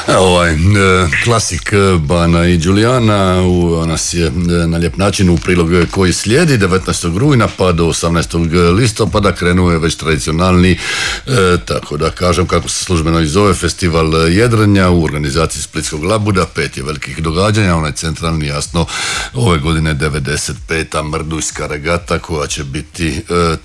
Klasik Bana i Đulijana nas je na lijep način u prilog koji slijedi 19. rujna pa do 18. listopada krenuo je već tradicionalni, tako da kažem kako se službeno i zove, festival jedrenja u organizaciji Splitskog Labuda. 5 je velikih događanja, onaj centralni jasno ove godine 95. Mrdujska regata koja će biti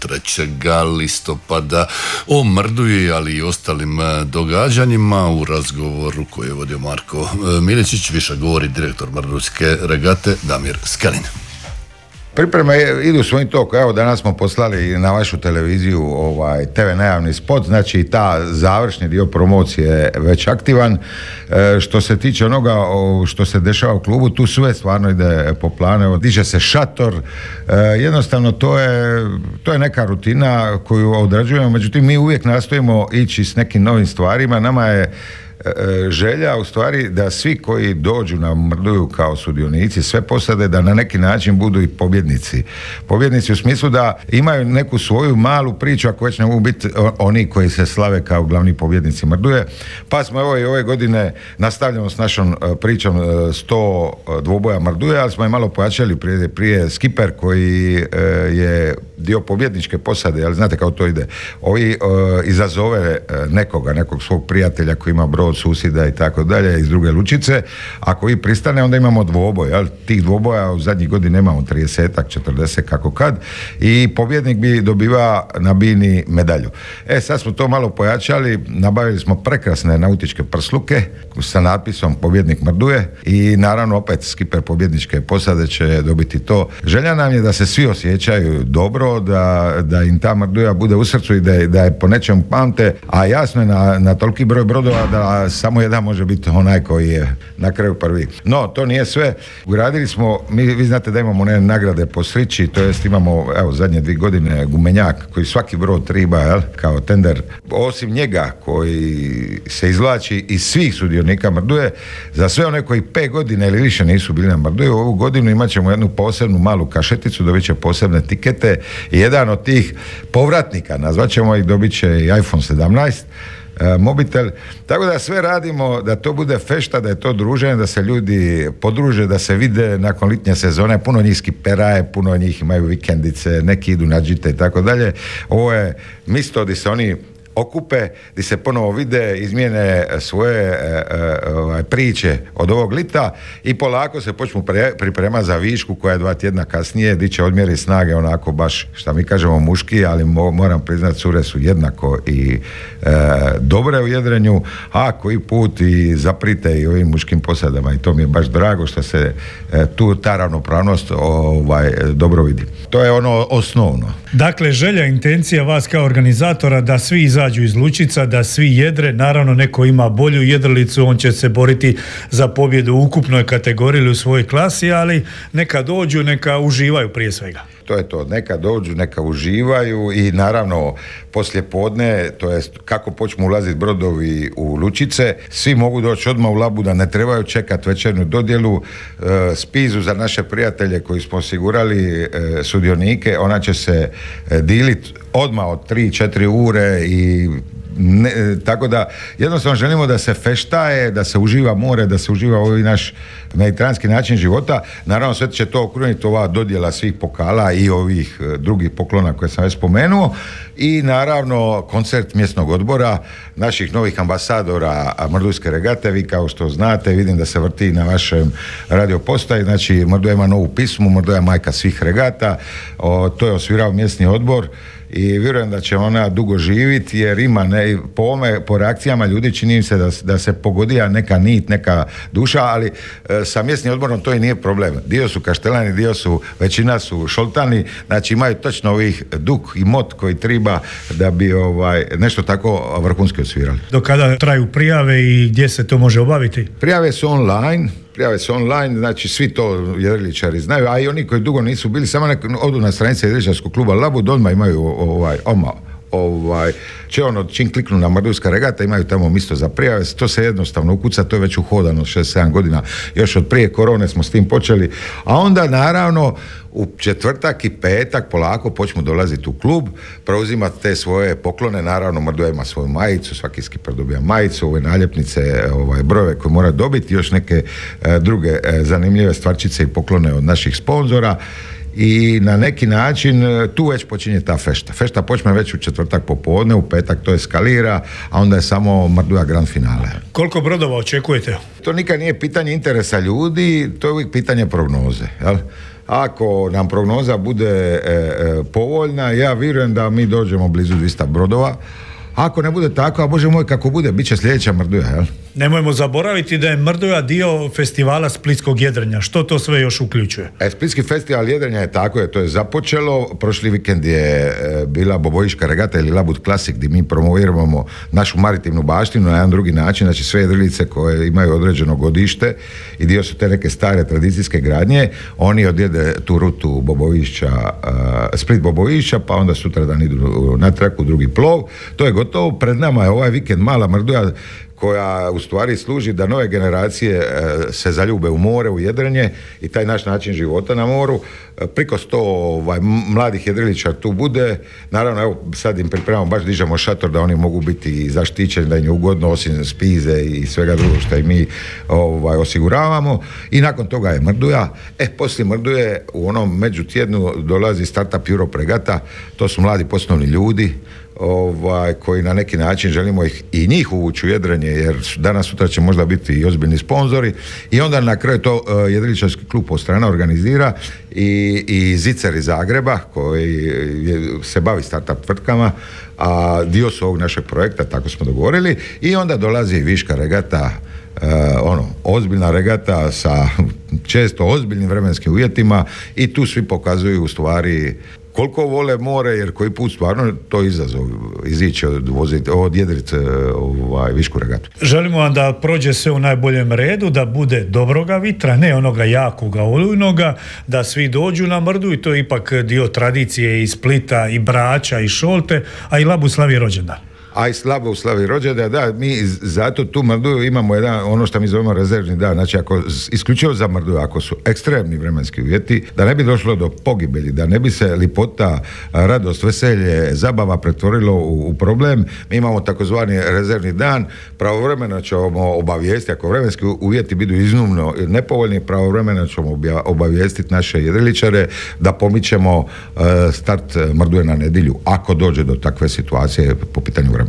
3. listopada. O Mrduji ali i ostalim događanjima u razgovoru koji je vodio Marko Miličić više govori direktor Mrdujske regate Damir Skelin. Pripreme idu svojim tokom. Evo danas smo poslali na vašu televiziju TV najavni spot, znači ta završni dio promocije je već aktivan. Što se tiče onoga što se dešava u klubu, tu sve stvarno ide po planu. Evo, diže se šator, jednostavno to je neka rutina koju odrađujemo, međutim mi uvijek nastojimo ići s nekim novim stvarima. Nama je želja u stvari da svi koji dođu na Mrduju kao sudionici, sve posade, da na neki način budu i pobjednici. Pobjednici u smislu da imaju neku svoju malu priču, ako već ne mogu biti oni koji se slave kao glavni pobjednici Mrduje. Pa smo evo i ove godine nastavljamo s našom pričom 100 dvoboja Mrduje, ali smo je malo pojačali prije skiper koji je dio pobjedničke posade, ali znate kako to ide. Ovi izazove nekog svog prijatelja koji ima brod, susjeda i tako dalje iz druge lučice. Ako vi pristane, onda imamo dvoboj. Jel? Tih dvoboja u zadnjih godina imamo 30-ak, 40 kako kad. I pobjednik bi dobiva na bini medalju. Sad smo to malo pojačali, nabavili smo prekrasne nautičke prsluke sa natpisom pobjednik Mrduje i naravno opet skiper pobjedničke posade će dobiti to. Želja nam je da se svi osjećaju dobro, da im ta Mrduja bude u srcu i da je po nečemu pamte, a jasno je na toliki broj brodova da samo jedan može biti onaj koji je na kraju prvi. No, to nije sve. Ugradili smo, vi znate da imamo one nagrade po srići, to jest imamo, evo, zadnje 2 godine gumenjak koji svaki brod triba, jel, kao tender. Osim njega koji se izvlači iz svih sudionika Mrduje, za sve one koji 5 godina ili više nisu bili na Mrduju, ovu godinu imat ćemo jednu posebnu malu kašeticu, dobit će posebne tikete i jedan od tih povratnika, nazvat ćemo ih, dobit će i iPhone 17, mobitel, tako da sve radimo da to bude fešta, da je to druženje, da se ljudi podruže, da se vide nakon litnje sezone. Puno njih skiperaje, puno njih imaju vikendice, neki idu na džite i tako dalje. Ovo je mjesto gdje se oni okupe, gdje se ponovo vide, izmijene svoje priče od ovog lita i polako se počnu priprema za višku koja je 2 tjedna kasnije, gdje će odmjeri snage onako baš, šta mi kažemo, muški, ali moram priznati, cure su jednako i dobre u jedrenju, a koji put i zaprite i ovim muškim posadama i to mi je baš drago što se tu ta ravnopravnost dobro vidi. To je ono osnovno. Dakle, želja, intencija vas kao organizatora da svi izađu iz lučica, da svi jedre, naravno neko ima bolju jedrilicu, on će se boriti za pobjedu u ukupnoj kategoriji ili u svojoj klasi, ali neka dođu, neka uživaju prije svega. To je to, neka dođu, neka uživaju i naravno poslije podne, to jest kako počnu ulaziti brodovi u lučice, svi mogu doći odmah u Labuda, ne trebaju čekati večernju dodjelu, spizu za naše prijatelje koji smo osigurali sudionike, ona će se diliti odmah od 3-4 ure i tako da jednostavno želimo da se feštaje, da se uživa more, da se uživa ovaj naš mediteranski način života. Naravno sve će to okruniti ova dodjela svih pokala i ovih drugih poklona koje sam već spomenuo i naravno koncert mjesnog odbora naših novih ambasadora Mrdujske regate. Vi kao što znate, vidim da se vrti na vašem radio postaji, znači Mrduja ima novu pismu, Mrduja je majka svih regata, to je osvirao mjesni odbor i vjerujem da će ona dugo živjeti jer ima po reakcijama ljudi čini im se da se pogodija neka nit, neka duša, ali sa mjesnim odborom to i nije problem. Dio su kaštelani, većina su šoltani, znači imaju točno ovih duk i mot koji treba da bi nešto tako vrhunski osvirali. Do kada traju prijave i gdje se to može obaviti? Prijave su online, znači svi to jedriličari znaju, a i oni koji dugo nisu bili, samo odu na stranice jedriličarskog kluba Labud, odmah imaju će čim kliknu na Mrdujska regata, imaju tamo mjesto za prijave, to se jednostavno ukuca, to je već uhodano 6-7 godina, još od prije korone smo s tim počeli, a onda naravno u četvrtak i petak polako počnu dolaziti u klub, preuzimati te svoje poklone, naravno Mrduja ima svoju majicu, svaki skiper dobija majicu, ove naljepnice, brojeve koje mora dobiti, još neke druge zanimljive stvarčice i poklone od naših sponzora. I na neki način tu već počinje ta fešta. Fešta počne već u četvrtak popodne, u petak to eskalira, a onda je samo Mrduja grand finale. Koliko brodova očekujete? To nikad nije pitanje interesa ljudi, to je uvijek pitanje prognoze. Jel? Ako nam prognoza bude povoljna, ja vjerujem da mi dođemo blizu 200 brodova. Ako ne bude tako, a Bože moj, kako bude, bit će sljedeća Mrduja, jel? Nemojmo zaboraviti da je Mrduja dio festivala splitskog jedrenja. Što to sve još uključuje? Splitski festival jedrenja je tako, to je započelo. Prošli vikend je bila Bobojiška regata ili Labud Classic, gdje mi promoviramo našu maritimnu baštinu na jedan drugi način. Znači sve jedrilice koje imaju određeno godište i dio su te neke stare tradicijske gradnje, oni odjede tu rutu Bobojišća, Split Bobojišća, pa onda sutradan idu na traku drugi plov. To je gotovo. Pred nama je ovaj vikend mala Mrduja, koja u stvari služi da nove generacije se zaljube u more, u jedrenje i taj naš način života na moru. Priko 100 mladih jedriličara tu bude. Naravno, evo, sad im pripremamo, baš dižemo šator da oni mogu biti zaštićeni, da im je ugodno, osim spize i svega drugog što i mi osiguravamo. I nakon toga je Mrduja. Poslije Mrduje u onom međutjednu dolazi Startup Europe regata. To su mladi poslovni ljudi koji na neki način želimo i njih uvući u jedrenje, jer danas sutra će možda biti i ozbiljni sponzori, i onda na kraju to jedriličarski klub Postrana organizira i Zicer iz Zagreba koji se bavi startup tvrtkama, a dio su ovog našeg projekta, tako smo dogovorili, i onda dolazi Viška regata, ozbiljna regata sa često ozbiljnim vremenskim uvjetima, i tu svi pokazuju u stvari koliko vole more, jer koji put stvarno to izazov izići od jedrice Višku regatu. Želimo vam da prođe sve u najboljem redu, da bude dobroga vitra, ne onoga jakoga, olujnoga, da svi dođu na Mrdu, i to je ipak dio tradicije i Splita, i Brača, i Šolte, a i Labu slavi rođendan. A i slabo u slavi rođendan, da, mi zato tu Mrduju imamo ono što mi zovemo rezervni dan. Znači, ako isključivo za Mrduju, ako su ekstremni vremenski uvjeti, da ne bi došlo do pogibelji, da ne bi se lipota, radost, veselje, zabava pretvorilo u problem, mi imamo takozvani rezervni dan. Pravovremeno ćemo obavijestiti, ako vremenski uvjeti budu iznimno nepovoljni, pravovremeno ćemo obavijestiti naše jedriličare da pomičemo start Mrduje na nedjelju, ako dođe do takve situacije po pitanju vremena.